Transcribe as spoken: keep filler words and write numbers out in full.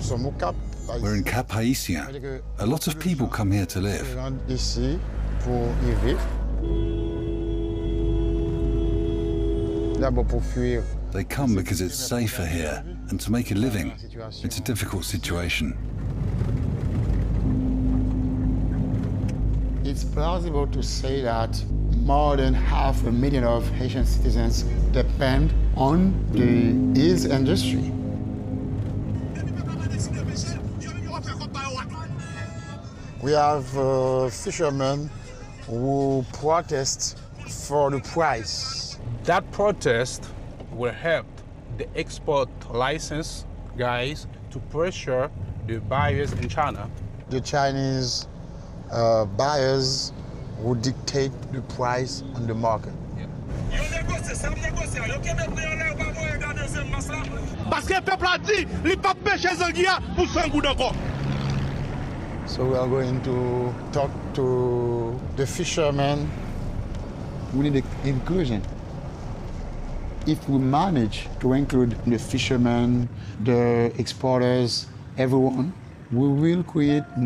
We're in Cap Haïtien. A lot of people come here to live. They come because it's safer here and to make a living. It's a difficult situation. It's plausible to say that more than half a million of Haitian citizens depend on the eels industry. We have uh, fishermen who protest for the price. That protest will help the export license guys to pressure the buyers in China. The Chinese uh, buyers who dictate the price on the market. So we are going to talk to the fishermen. We need inclusion. If we manage to include the fishermen, the exporters, everyone, we will create